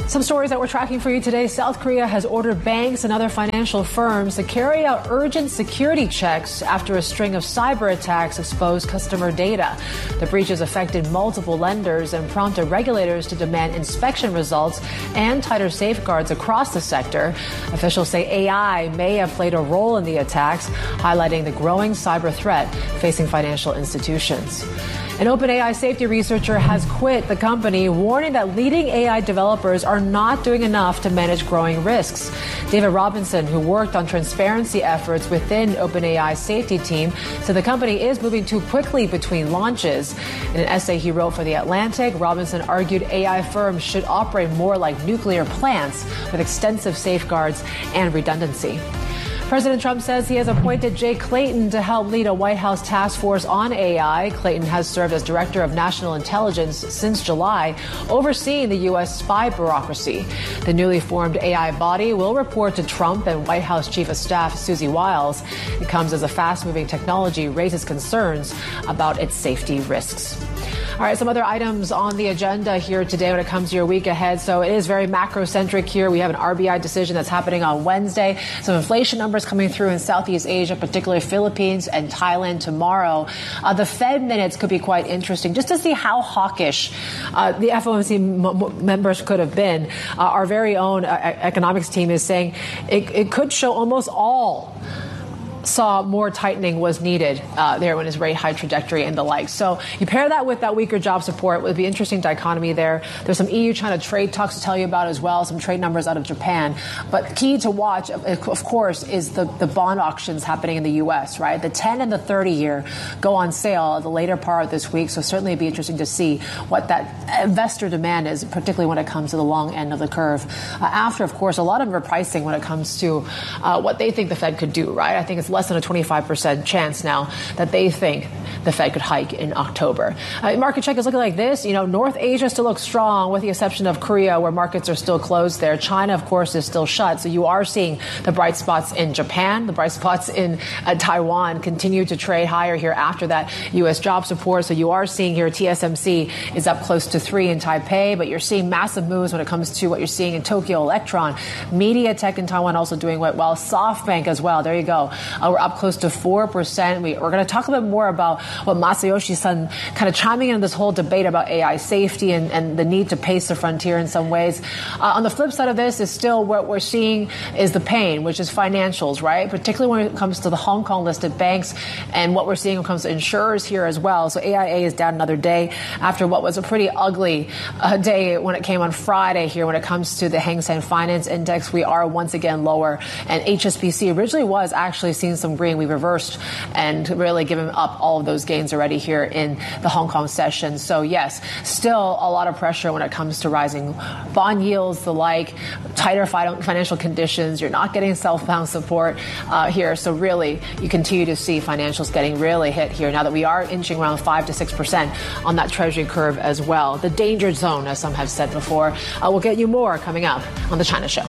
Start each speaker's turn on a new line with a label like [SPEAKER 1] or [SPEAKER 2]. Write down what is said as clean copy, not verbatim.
[SPEAKER 1] Some stories that we're tracking for you today. South Korea has ordered banks and other financial firms to carry out urgent security checks after a string of cyber attacks exposed customer data. The breaches affected multiple lenders and prompted regulators to demand inspection results and tighter safeguards across the sector. Officials say AI may have played a role in the attacks, highlighting the growing cyber threat facing financial institutions. An OpenAI safety researcher has quit the company, warning that leading AI developers are not doing enough to manage growing risks. David Robinson, who worked on transparency efforts within OpenAI's safety team, said the company is moving too quickly between launches. In an essay he wrote for The Atlantic, Robinson argued AI firms should operate more like nuclear plants with extensive safeguards and redundancy. President Trump says he has appointed Jay Clayton to help lead a White House task force on AI. Clayton has served as Director of National Intelligence since July, overseeing the U.S. spy bureaucracy. The newly formed AI body will report to Trump and White House Chief of Staff Susie Wiles. It comes as a fast-moving technology raises concerns about its safety risks. All right, some other items on the agenda here today when it comes to your week ahead. So it is very macro-centric here. We have an RBI decision that's happening on Wednesday. Some inflation numbers coming through in Southeast Asia, particularly Philippines and Thailand tomorrow. The Fed minutes could be quite interesting just to see how hawkish the FOMC members could have been. Our very own economics team is saying it could show almost all saw more tightening was needed there when his rate high trajectory and the like. So you pair that with that weaker job support, it would be interesting dichotomy there. There's some EU-China trade talks to tell you about as well, some trade numbers out of Japan. But key to watch, of course, is the bond auctions happening in the U.S., right? The 10 and the 30-year go on sale at the later part of this week. So certainly it'd be interesting to see what that investor demand is, particularly when it comes to the long end of the curve. After, of course, a lot of repricing when it comes to what they think the Fed could do, right? I think it's less than a 25% chance now that they think the Fed could hike in October. Market check is looking like this. You know, North Asia still looks strong with the exception of Korea, where markets are still closed there. China, of course, is still shut. So you are seeing the bright spots in Japan, the bright spots in Taiwan continue to trade higher here after that U.S. job support. So you are seeing here TSMC is up close to 3 in Taipei, but you're seeing massive moves when it comes to what you're seeing in Tokyo Electron. MediaTek in Taiwan also doing quite well. SoftBank as well. There you go. We're up close to 4%. We're going to talk a bit more about what Masayoshi Son kind of chiming in this whole debate about AI safety and the need to pace the frontier in some ways. On the flip side of this is still what we're seeing is the pain, which is financials, right? Particularly when it comes to the Hong Kong listed banks and what we're seeing when it comes to insurers here as well. So AIA is down another day after what was a pretty ugly day when it came on Friday here. When it comes to the Hang Seng Finance Index, we are once again lower. And HSBC originally was actually seeing some green. We reversed and really given up all of those gains already here in the Hong Kong session. So yes, still a lot of pressure when it comes to rising bond yields, the like, tighter financial conditions. You're not getting southbound support here. So really, you continue to see financials getting really hit here now that we are inching around 5 to 6% on that Treasury curve as well. The danger zone, as some have said before. We'll get you more coming up on The China Show.